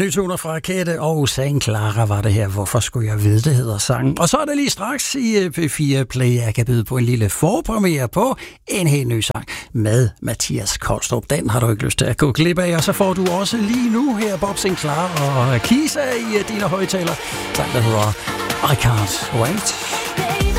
nye toner fra Rakette og Saint Clara var det her. Hvorfor skulle jeg vide, det hedder sangen? Og så er det lige straks i P4 Play. Jeg kan byde på en lille forpremiere på en helt ny sang med Mathias Kolstrup. Den har du ikke lyst til at gå glip af. Og så får du også lige nu her Bob Sinclair og Kisa i dine højtaler. Sang, der hedder I Can't Wait.